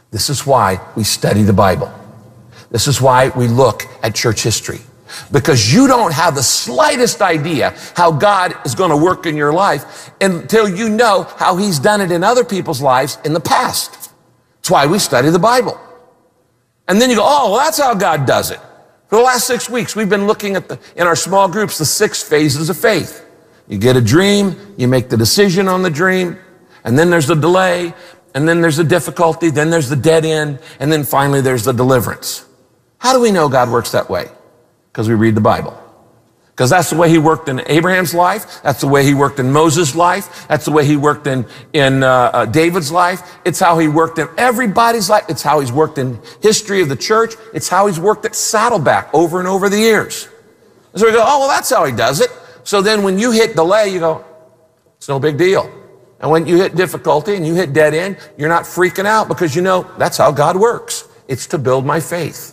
This is why we study the Bible. This is why we look at church history. Because you don't have the slightest idea how God is going to work in your life until you know how he's done it in other people's lives in the past. That's why we study the Bible. And then you go, oh, well, that's how God does it. For the last 6 weeks, we've been looking at in our small groups, the 6 phases of faith. You get a dream, you make the decision on the dream, and then there's the delay, and then there's the difficulty, then there's the dead end, and then finally there's the deliverance. How do we know God works that way? Because we read the Bible. Because that's the way he worked in Abraham's life. That's the way he worked in Moses' life. That's the way he worked in David's life. It's how he worked in everybody's life. It's how he's worked in history of the church. It's how he's worked at Saddleback over and over the years. And so we go, oh, well, that's how he does it. So then when you hit delay, you go, it's no big deal. And when you hit difficulty and you hit dead end, you're not freaking out because you know that's how God works. It's to build my faith.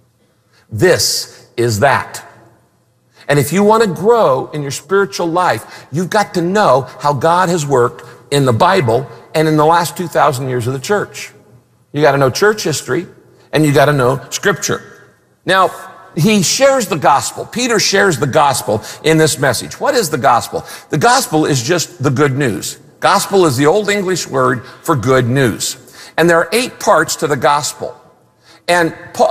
This is that. And if you want to grow in your spiritual life, you've got to know how God has worked in the Bible and in the last 2,000 years of the church. You got to know church history and you got to know scripture. Now, he shares the gospel. Peter shares the gospel in this message. What is the gospel? The gospel is just the good news. Gospel is the old English word for good news. And there are 8 parts to the gospel. And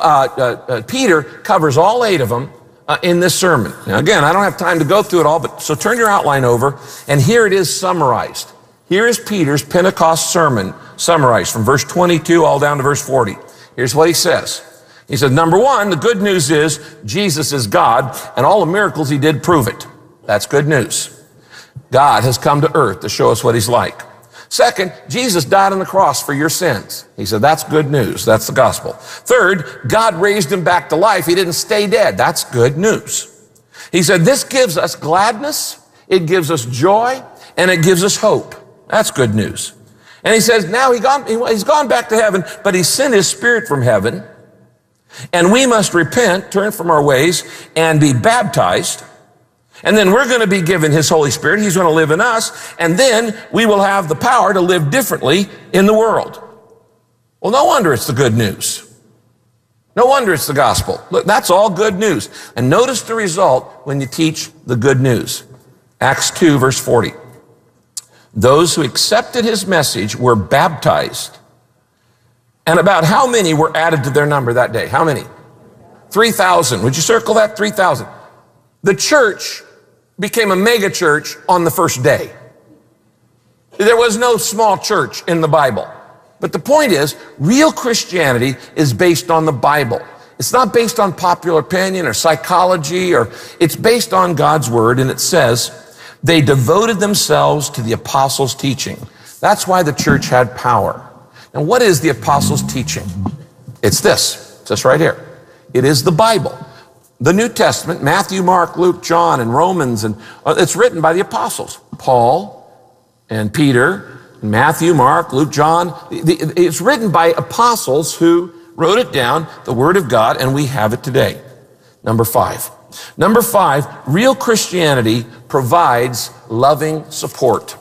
Peter covers all 8 of them in this sermon. Now, again, I don't have time to go through it all, but so turn your outline over, and here it is summarized. Here is Peter's Pentecost sermon summarized from verse 22 all down to verse 40. Here's what he says. He said, number 1, the good news is Jesus is God, and all the miracles he did prove it. That's good news. God has come to earth to show us what he's like. Second, Jesus died on the cross for your sins. He said, that's good news. That's the gospel. Third, God raised him back to life. He didn't stay dead. That's good news. He said, this gives us gladness, it gives us joy, and it gives us hope. That's good news. And he says, now he's gone back to heaven, but he sent his Spirit from heaven, and we must repent, turn from our ways, and be baptized. And then we're going to be given his Holy Spirit. He's going to live in us. And then we will have the power to live differently in the world. Well, no wonder it's the good news. No wonder it's the gospel. Look, that's all good news. And notice the result when you teach the good news. Acts 2, verse 40. Those who accepted his message were baptized. And about how many were added to their number that day? How many? 3,000. Would you circle that? 3,000. The church became a mega church on the first day. There was no small church in the Bible. But the point is, real Christianity is based on the Bible. It's not based on popular opinion or psychology, it's based on God's word, and it says, they devoted themselves to the apostles' teaching. That's why the church had power. Now, what is the apostles' teaching? It's this. It's this right here. It is the Bible. The New Testament, Matthew, Mark, Luke, John, and Romans, and it's written by the apostles. Paul and Peter, and Matthew, Mark, Luke, John. It's written by apostles who wrote it down, the Word of God, and we have it today. Number 5. Number 5, real Christianity provides loving support.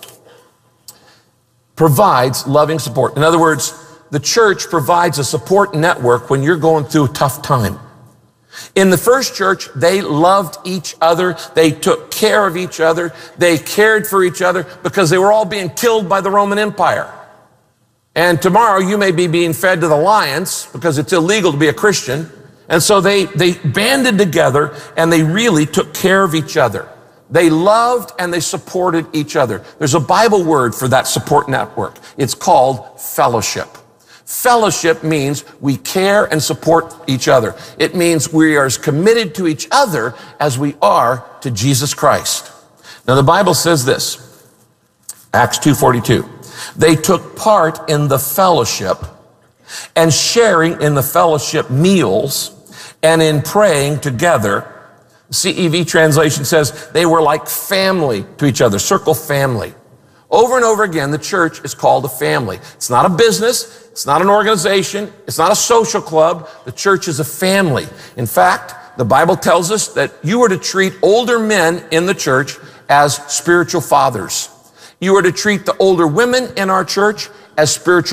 Provides loving support. In other words, the church provides a support network when you're going through a tough time. In the first church, they loved each other. They took care of each other. They cared for each other because they were all being killed by the Roman Empire. And tomorrow you may be being fed to the lions because it's illegal to be a Christian. And so they banded together and they really took care of each other. They loved and they supported each other. There's a Bible word for that support network. It's called fellowship. Fellowship means we care and support each other. It means we are as committed to each other as we are to Jesus Christ. Now the Bible says this, Acts 2:42. They took part in the fellowship and sharing in the fellowship meals and in praying together. CEV translation says they were like family to each other, circle family. Over and over again, the church is called a family. It's not a business. It's not an organization. It's not a social club. The church is a family. In fact, the Bible tells us that you are to treat older men in the church as spiritual fathers. You are to treat the older women in our church as spiritual